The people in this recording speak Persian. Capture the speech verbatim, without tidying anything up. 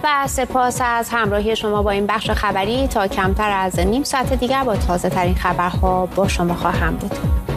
و سپاس از همراهی شما با این بخش خبری. تا کمتر از نیم ساعت دیگر با تازه ترین خبرها با شما خواهم بود.